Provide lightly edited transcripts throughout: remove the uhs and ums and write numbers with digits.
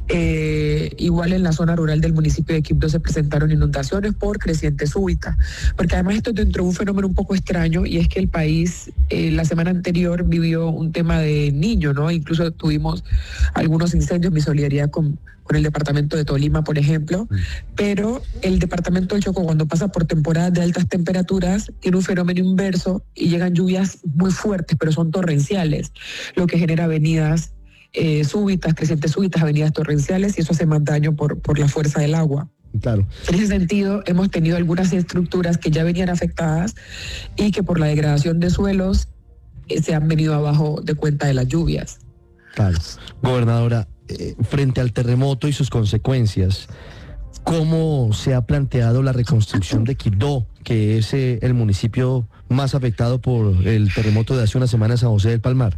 Igual en la zona rural del municipio de Quibdó se presentaron inundaciones por creciente súbita, porque además esto dentro de un fenómeno un poco extraño, y es que el país la semana anterior vivió un tema de Niño, ¿no? Incluso tuvimos algunos incendios, mi solidaridad con el departamento de Tolima, por ejemplo, pero el departamento del Chocó, cuando pasa por temporadas de altas temperaturas, tiene un fenómeno inverso y llegan lluvias muy fuertes, pero son torrenciales, lo que genera avenidas súbitas, crecientes súbitas, avenidas torrenciales, y eso hace más daño por la fuerza del agua. Claro. En ese sentido, hemos tenido algunas estructuras que ya venían afectadas y que por la degradación de suelos se han venido abajo de cuenta de las lluvias. Claro. Gobernadora, frente al terremoto y sus consecuencias, ¿cómo se ha planteado la reconstrucción de Quibdó, que es el municipio más afectado por el terremoto de hace unas semanas en San José del Palmar?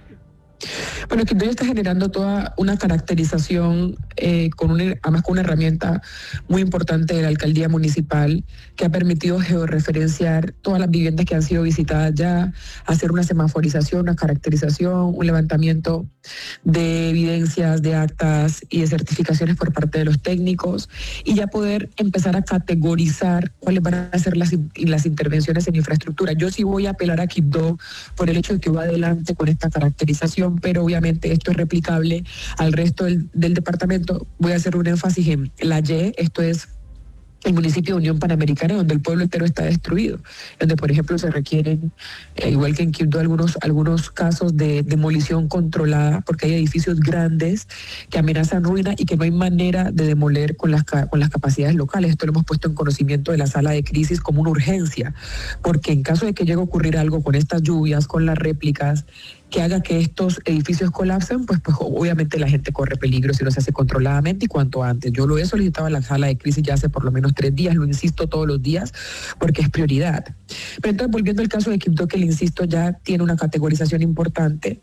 Bueno, Quibdó ya está generando toda una caracterización además con una herramienta muy importante de la alcaldía municipal que ha permitido georreferenciar todas las viviendas que han sido visitadas ya, hacer una semaforización, una caracterización, un levantamiento de evidencias, de actas y de certificaciones por parte de los técnicos, y ya poder empezar a categorizar cuáles van a ser las intervenciones en infraestructura. Yo sí voy a apelar a Quibdó por el hecho de que va adelante con esta caracterización, pero obviamente esto es replicable al resto del departamento. Voy a hacer un énfasis en la Y, esto es el municipio de Unión Panamericana, donde el pueblo entero está destruido, donde por ejemplo se requieren, igual que en Quibdó, algunos casos de demolición controlada, porque hay edificios grandes que amenazan ruina y que no hay manera de demoler con las capacidades locales. Esto lo hemos puesto en conocimiento de la sala de crisis como una urgencia, porque en caso de que llegue a ocurrir algo con estas lluvias, con las réplicas, que haga que estos edificios colapsen, pues obviamente la gente corre peligro si no se hace controladamente y cuanto antes. Yo lo he solicitado a la sala de crisis ya hace por lo menos 3 días, lo insisto todos los días, porque es prioridad. Pero entonces, volviendo al caso de Quibdó, que le insisto, ya tiene una categorización importante.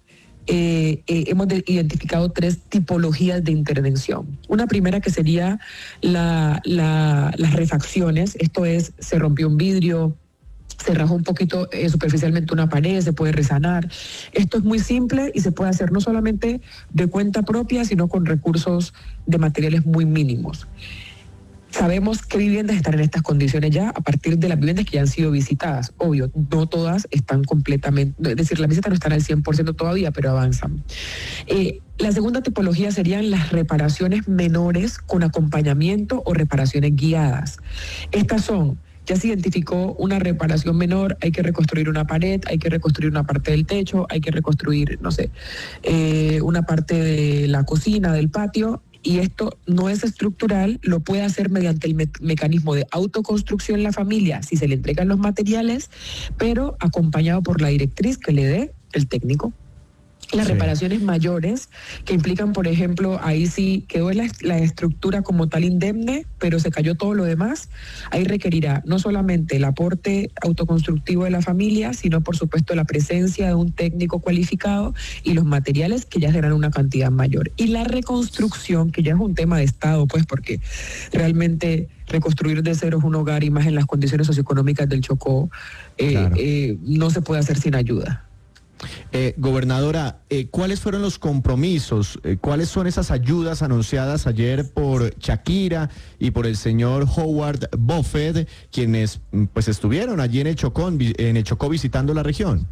Hemos identificado 3 tipologías de intervención. Una primera que sería las refacciones, esto es, se rompió un vidrio, se rajó un poquito superficialmente una pared, se puede resanar. Esto es muy simple y se puede hacer no solamente de cuenta propia, sino con recursos de materiales muy mínimos. Sabemos qué viviendas están en estas condiciones ya a partir de las viviendas que ya han sido visitadas. Obvio, no todas están completamente, es decir, las visitas no están al 100% todavía, pero avanzan. La segunda tipología serían las reparaciones menores con acompañamiento o reparaciones guiadas. Estas son: ya se identificó una reparación menor, hay que reconstruir una pared, hay que reconstruir una parte del techo, hay que reconstruir, una parte de la cocina, del patio, y esto no es estructural, lo puede hacer mediante el mecanismo de autoconstrucción la familia, si se le entregan los materiales, pero acompañado por la directriz que le dé el técnico. Las reparaciones mayores, que implican, por ejemplo, ahí sí quedó la estructura como tal indemne, pero se cayó todo lo demás, ahí requerirá no solamente el aporte autoconstructivo de la familia, sino por supuesto la presencia de un técnico cualificado y los materiales, que ya serán una cantidad mayor. Y la reconstrucción, que ya es un tema de Estado, pues, porque realmente reconstruir de cero un hogar, y más en las condiciones socioeconómicas del Chocó, claro, no se puede hacer sin ayuda. Gobernadora, ¿cuáles fueron los compromisos? ¿Cuáles son esas ayudas anunciadas ayer por Shakira y por el señor Howard Buffett, quienes pues estuvieron allí en el Chocó visitando la región?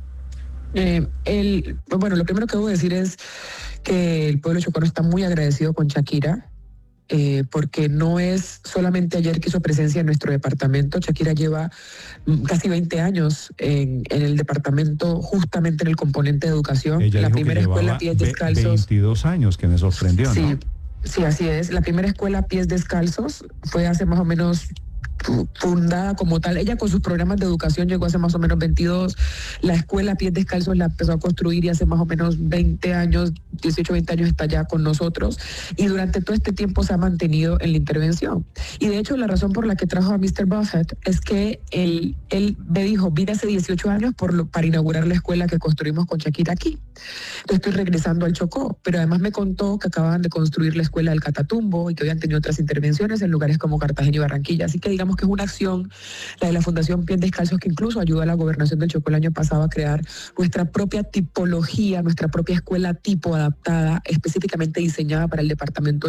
Bueno, lo primero que debo decir es que el pueblo chocano está muy agradecido con Shakira. Porque no es solamente ayer que hizo presencia en nuestro departamento. Shakira lleva casi 20 años en el departamento, justamente en el componente de educación. Ella la primera escuela Pies Descalzos. 22 años, que me sorprendió, sí, ¿no? Sí, así es. La primera escuela Pies Descalzos fue hace más o menos fundada como tal. Ella con sus programas de educación llegó hace más o menos 22. La escuela Pies Descalzos la empezó a construir y hace más o menos 20 años, 18, 20 años está ya con nosotros, y durante todo este tiempo se ha mantenido en la intervención. Y de hecho la razón por la que trajo a Mr. Buffett es que él me dijo: vine hace 18 años para inaugurar la escuela que construimos con Shakira aquí. Entonces estoy regresando al Chocó, pero además me contó que acababan de construir la escuela del Catatumbo y que habían tenido otras intervenciones en lugares como Cartagena y Barranquilla. Así que digamos que es una acción, la de la Fundación Pies Descalzos, que incluso ayudó a la gobernación del Chocó el año pasado a crear nuestra propia tipología, nuestra propia escuela tipo adaptada, específicamente diseñada para el departamento